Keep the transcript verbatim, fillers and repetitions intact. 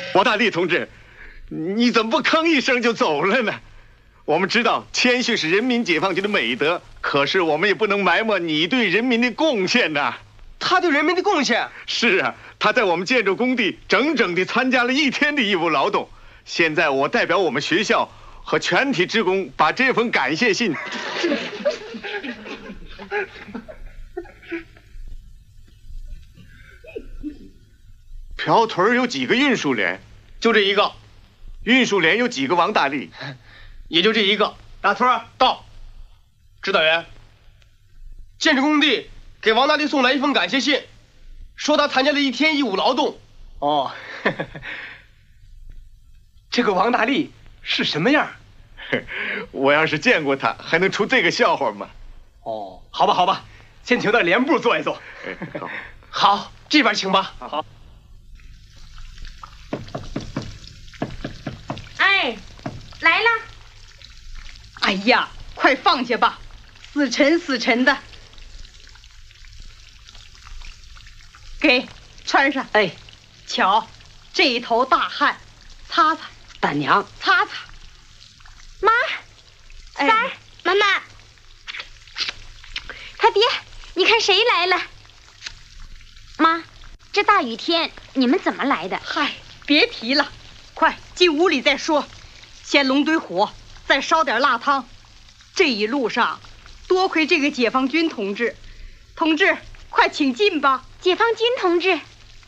王大力同志，你怎么不吭一声就走了呢？我们知道谦虚是人民解放军的美德，可是我们也不能埋没你对人民的贡献呐。 他对人民的贡献？ 是啊，他在我们建筑工地整整地参加了一天的义务劳动。现在我代表我们学校和全体职工，把这封感谢信。瓢屯有几个运输连？ 就这一个。 运输连有几个王大力？ 也就这一个。大屯到。指导员，建筑工地给王大力送来一封感谢信，说他参加了一天义务劳动。哦，呵呵这个王大力是什么样？ 我要是见过他，还能出这个笑话吗？ 哦，好吧，好吧，先请到连部坐一坐。好，好，这边请吧。好。 哎，来了。 哎呀，快放下吧，死沉死沉的。给，穿上。 哎， 瞧，这一头大汗，擦擦。 大娘， 擦擦。 妈，三儿，哎、妈妈，他爹，你看谁来了？妈，这大雨天你们怎么来的？ 嗨，别提了，快进屋里再说。先拢堆火，再烧点辣汤。这一路上，多亏这个解放军同志，同志，快请进吧。 解放军同志。